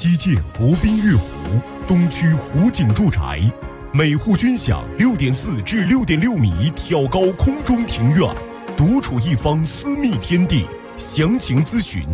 西界国宾悦湖东区湖景住宅，每户均享6.4至6.6米挑高空中庭院，独处一方私密天地。详情咨询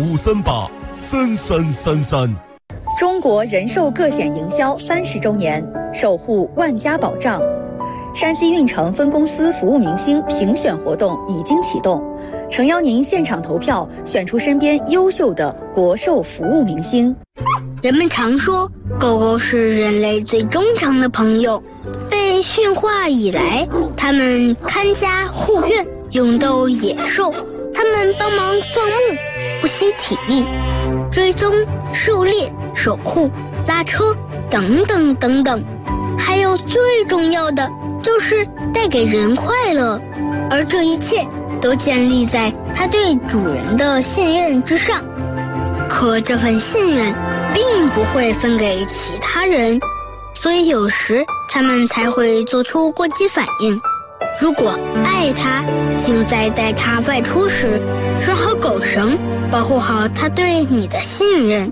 5383333。 中国人寿个险营销30周年，守护万家保障。山西运城分公司服务明星评选活动已经启动，诚邀您现场投票，选出身边优秀的国寿服务明星。 人们常说，狗狗是人类最忠诚的朋友。被驯化以来，它们看家护院，勇斗野兽。它们帮忙放牧，不惜体力，追踪、狩猎、守护、拉车，等等等等。还有最重要的，就是带给人快乐。而这一切都建立在它对主人的信任之上。可这份信任并不会分给其他人，所以有时他们才会做出过激反应。如果爱它，就在带它外出时拴好狗绳，保护好它对你的信任。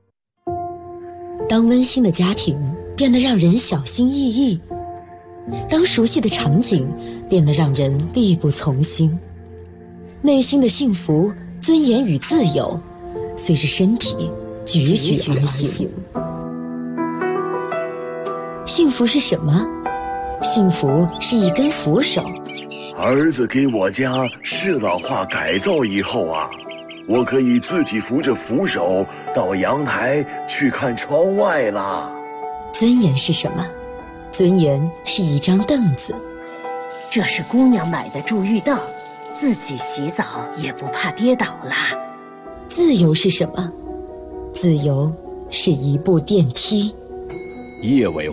当温馨的家庭变得让人小心翼翼，当熟悉的场景变得让人力不从心，内心的幸福、尊严与自由随着身体踽踽而行。幸福是什么？幸福是一根扶手。 儿子给我家适老化改造以后啊，我可以自己扶着扶手到阳台去看窗外啦。 尊严是什么？尊严是一张凳子。 这是姑娘买的助浴凳，自己洗澡也不怕跌倒啦。 自由是什么？自由是一部电梯。 业委